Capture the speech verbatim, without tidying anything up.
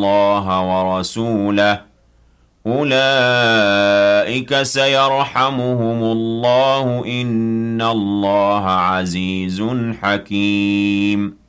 اللَّهَ وَرَسُولَهُ أُولَئِكَ سَيَرْحَمُهُمُ اللَّهُ ۗ إِنَّ اللَّهَ عَزِيزٌ حَكِيمٌ